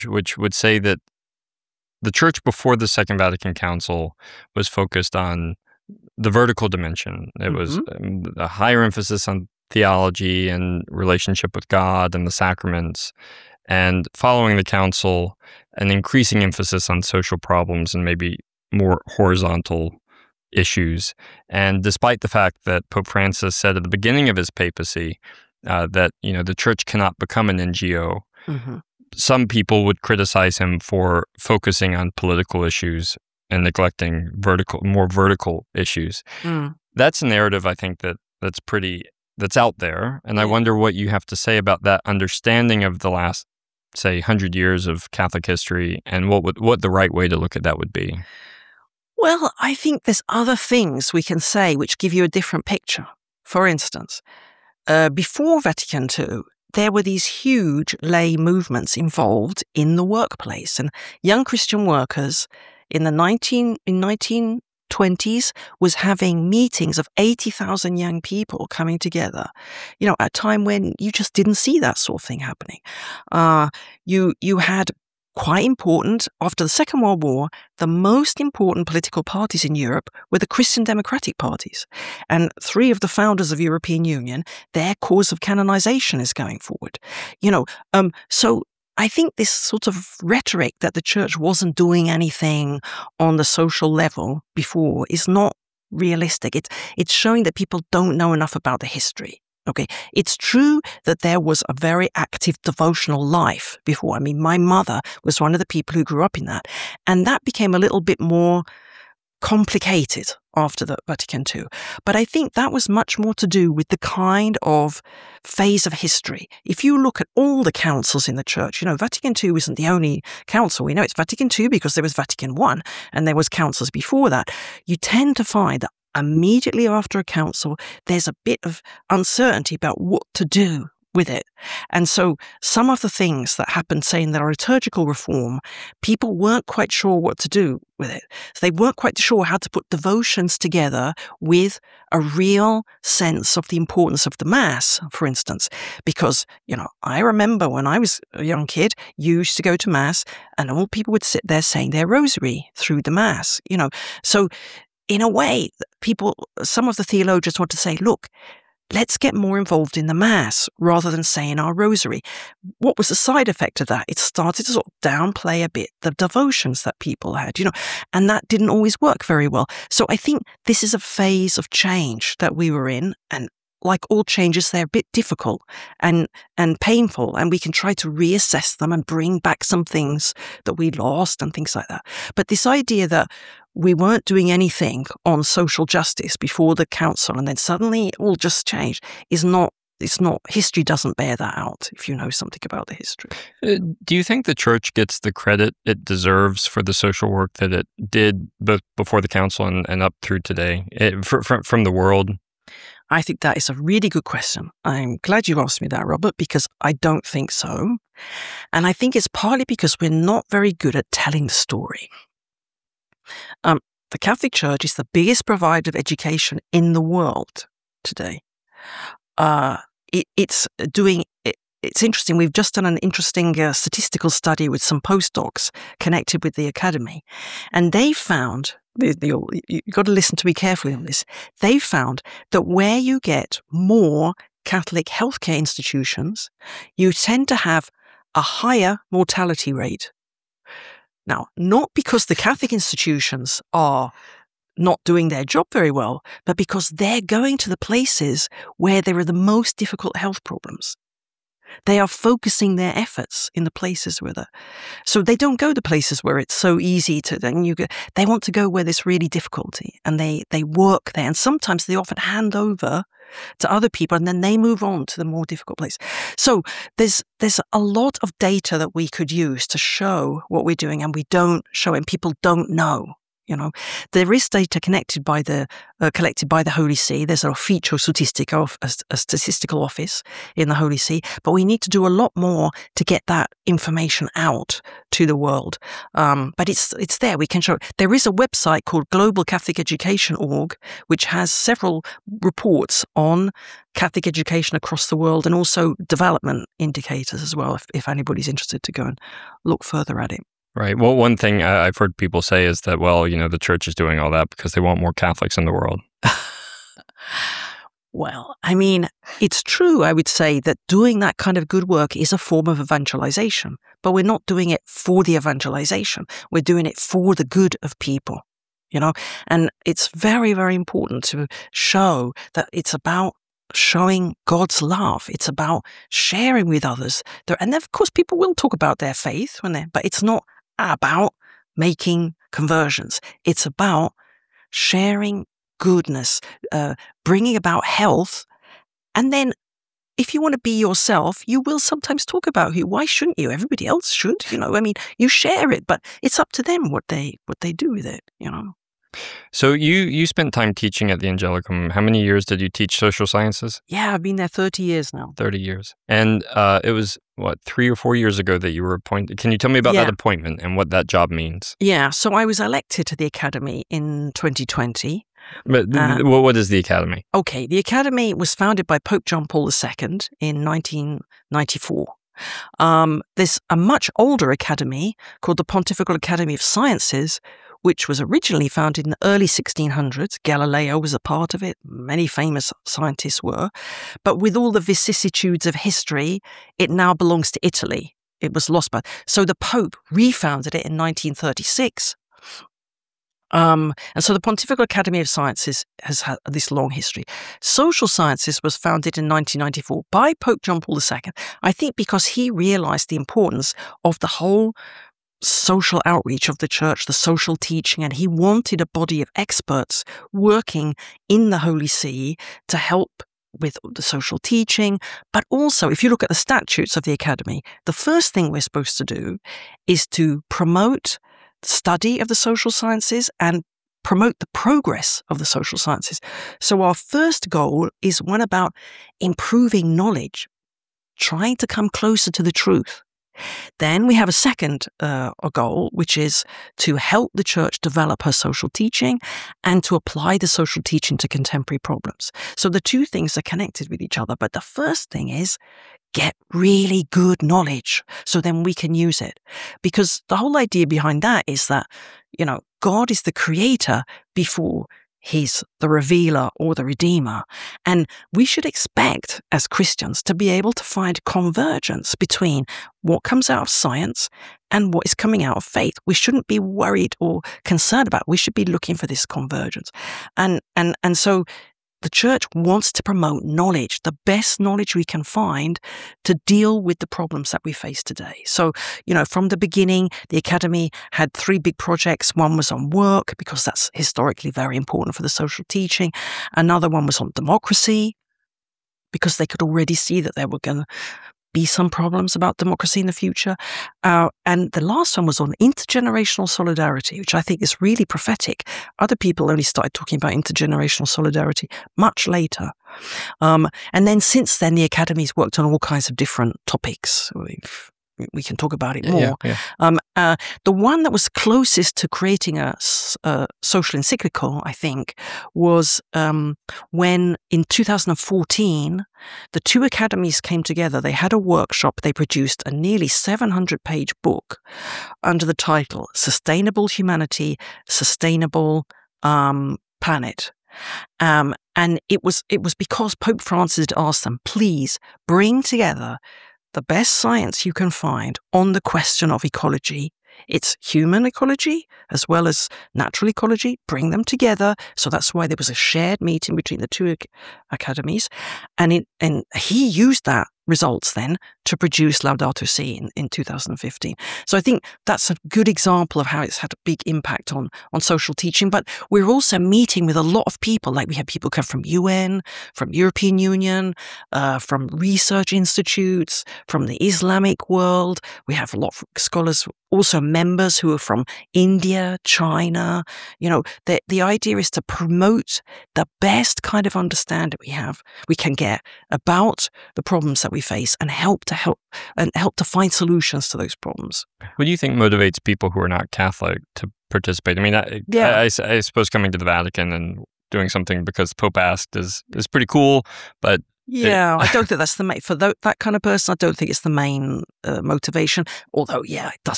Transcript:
which would say that the church before the Second Vatican Council was focused on the vertical dimension. It was a higher emphasis on theology and relationship with God and the sacraments. And following the council, an increasing emphasis on social problems and maybe more horizontal issues. And despite the fact that Pope Francis said at the beginning of his papacy that, the church cannot become an NGO, some people would criticize him for focusing on political issues and neglecting more vertical issues. That's a narrative I think that's out there. And I wonder what you have to say about that understanding of the last, say, 100 years of Catholic history and what the right way to look at that would be. Well, I think there's other things we can say which give you a different picture. For instance, before Vatican II, there were these huge lay movements involved in the workplace, and young Christian workers in the 1920s was having meetings of 80,000 young people coming together, at a time when you just didn't see that sort of thing happening. You had quite important, after the Second World War, the most important political parties in Europe were the Christian democratic parties. And 3 of the founders of the European Union, their cause of canonization is going forward. So I think this sort of rhetoric that the church wasn't doing anything on the social level before is not realistic. It's showing that people don't know enough about the history. Okay, it's true that there was a very active devotional life before. I mean, my mother was one of the people who grew up in that, and that became a little bit more complicated after the Vatican II. But I think that was much more to do with the kind of phase of history. If you look at all the councils in the church, Vatican II isn't the only council. We know it's Vatican II because there was Vatican I, and there was councils before that. You tend to find that immediately after a council, there's a bit of uncertainty about what to do with it. And so some of the things that happened, say, in the liturgical reform, people weren't quite sure what to do with it. So they weren't quite sure how to put devotions together with a real sense of the importance of the Mass, for instance. Because, I remember when I was a young kid, you used to go to Mass and all people would sit there saying their rosary through the Mass, So in a way, some of the theologians want to say, look, let's get more involved in the Mass rather than saying our rosary. What was the side effect of that? It started to sort of downplay a bit the devotions that people had, and that didn't always work very well. So I think this is a phase of change that we were in, and like all changes, they're a bit difficult and painful, and we can try to reassess them and bring back some things that we lost and things like that. But this idea that we weren't doing anything on social justice before the council and then suddenly it all just changed it's not, history doesn't bear that out if you know something about the history. Do you think the church gets the credit it deserves for the social work that it did both before the council and up through today from the world? I think that is a really good question. I'm glad you asked me that, Robert, because I don't think so. And I think it's partly because we're not very good at telling the story. The Catholic Church is the biggest provider of education in the world today. It's interesting. We've just done an interesting statistical study with some postdocs connected with the academy, and they found, you've got to listen to me carefully on this, they found that where you get more Catholic healthcare institutions, you tend to have a higher mortality rate. Now, not because the Catholic institutions are not doing their job very well, but because they're going to the places where there are the most difficult health problems. They are focusing their efforts in the places so they don't go to places where it's so easy to, they want to go where there's really difficulty, and they work there, and sometimes they often hand over to other people and then they move on to the more difficult place. So there's a lot of data that we could use to show what we're doing, and we don't show it, and people don't know There is data collected by the Holy See. There's a Ufficio Statistico, a statistical office in the Holy See, but we need to do a lot more to get that information out to the world. But it's there. We can show it. There is a website called globalcatholiceducation.org, which has several reports on Catholic education across the world and also development indicators as well, if anybody's interested to go and look further at it. Right. Well, one thing I've heard people say is that, well, the church is doing all that because they want more Catholics in the world. Well, I mean, it's true, I would say, that doing that kind of good work is a form of evangelization, but we're not doing it for the evangelization. We're doing it for the good of people, and it's very, very important to show that it's about showing God's love. It's about sharing with others. And of course, people will talk about their faith but it's not about making conversions. It's about sharing goodness, bringing about health. And then if you want to be yourself, you will sometimes talk about why shouldn't you? Everybody else should, you share it, but it's up to them what they do with it, So you spent time teaching at the Angelicum. How many years did you teach social sciences? Yeah, I've been there 30 years now. 30 years. And it was, 3 or 4 years ago that you were appointed. Can you tell me about that appointment and what that job means? Yeah, so I was elected to the Academy in 2020. But what is the Academy? Okay, the Academy was founded by Pope John Paul II in 1994. There's a much older academy called the Pontifical Academy of Sciences, which was originally founded in the early 1600s. Galileo was a part of it. Many famous scientists were. But with all the vicissitudes of history, it now belongs to Italy. It was lost so the Pope refounded it in 1936. And so the Pontifical Academy of Sciences has had this long history. Social Sciences was founded in 1994 by Pope John Paul II, I think because he realized the importance of the whole social outreach of the church, the social teaching, and he wanted a body of experts working in the Holy See to help with the social teaching. But also, if you look at the statutes of the Academy, the first thing we're supposed to do is to promote study of the social sciences and promote the progress of the social sciences. So our first goal is one about improving knowledge, trying to come closer to the truth. Then we have a second goal, which is to help the church develop her social teaching and to apply the social teaching to contemporary problems. So the two things are connected with each other. But the first thing is get really good knowledge so then we can use it. Because the whole idea behind that is that, God is the creator before He's the revealer or the redeemer. And we should expect as Christians to be able to find convergence between what comes out of science and what is coming out of faith. We shouldn't be worried or concerned about it. We should be looking for this convergence. And so the church wants to promote knowledge, the best knowledge we can find to deal with the problems that we face today. So, from the beginning, the Academy had 3 big projects. One was on work, because that's historically very important for the social teaching. Another one was on democracy, because they could already see that there were going to be some problems about democracy in the future. And the last one was on intergenerational solidarity, which I think is really prophetic. Other people only started talking about intergenerational solidarity much later. And then since then, the Academy's worked on all kinds of different topics. We can talk about it more. Yeah. The one that was closest to creating a social encyclical, I think, was when in 2014, the 2 academies came together. They had a workshop. They produced a nearly 700-page book under the title Sustainable Humanity, Sustainable Planet. And it was because Pope Francis had asked them, please bring together the best science you can find on the question of ecology. It's human ecology as well as natural ecology. Bring them together. So that's why there was a shared meeting between the 2 academies. And he used that results then to produce Laudato Si in 2015. So I think that's a good example of how it's had a big impact on social teaching. But we're also meeting with a lot of people. Like we have people come from UN, from European Union, from research institutes, from the Islamic world. We have a lot of scholars, also members who are from India, China. The idea is to promote the best kind of understanding we can get about the problems that we face and help to find solutions to those problems. What do you think motivates people who are not Catholic to participate? I mean, I suppose coming to the Vatican and doing something because the Pope asked is pretty cool, but I don't think that's for that kind of person. I don't think it's the main motivation. Although, it does